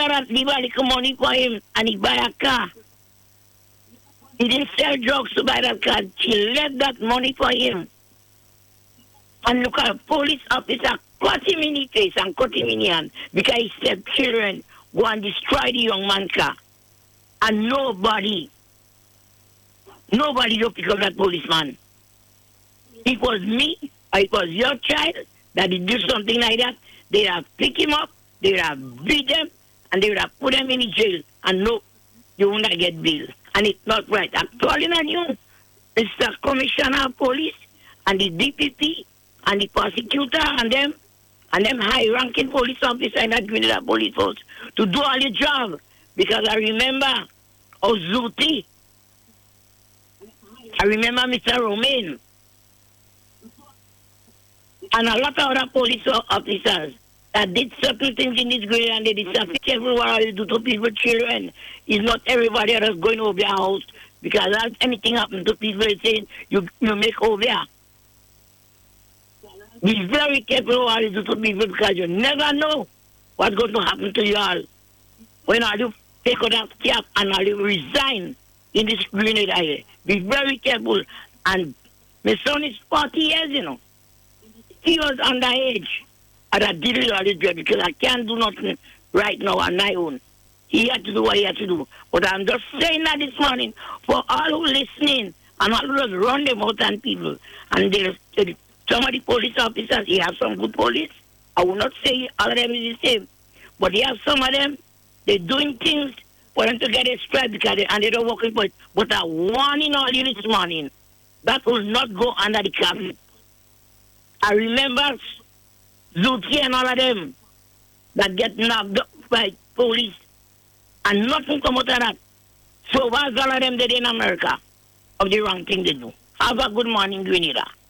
father leave a little money for him and he buy a car. He didn't sell drugs to buy that car. She left that money for him. And look at a police officer cut him in the face and cut him in the hand because he said children go and destroy the young man's car. And nobody don't pick up that policeman. It was me, or it was your child that did do something like that. They would have picked him up, they would have beat them, and they would have put them in the jail. And no, you won't get bail. And it's not right. I'm calling on you, Mr. Commissioner of Police, and the DPP, and the prosecutor, and them high-ranking police officers in that Grenada police force to do all your job. Because I remember Ozuti. I remember Mr. Romain. And a lot of other police officers that did certain things in this grade and they did something everywhere they do to people, children. It's not everybody that's going over their house because if anything happens to people, saying you make over there. Be very careful what you do to people because you never know what's going to happen to you all. When all you take out that cap and all you resign in this Grenada area. Be very careful. And my son is 40 years, you know. He was underage. And I did it all this job because I can't do nothing right now on my own. He had to do what he had to do. But I'm just saying that this morning for all who listening and all who just run them out on people. And some of the police officers, he have some good police. I will not say all of them is the same. But he have some of them, they're doing things for them to get a stripe because they don't work with it. But I warning all you this morning, that will not go under the carpet. I remember Zuki and all of them that get knocked up by police and nothing come out of that. So what's all of them did in America of the wrong thing they do? Have a good morning, Grenada.